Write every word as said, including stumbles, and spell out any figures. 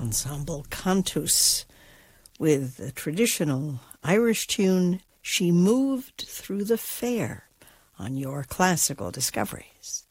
Ensemble Cantus with the traditional Irish tune, She Moved Through the Fair, on your Classical Discoveries.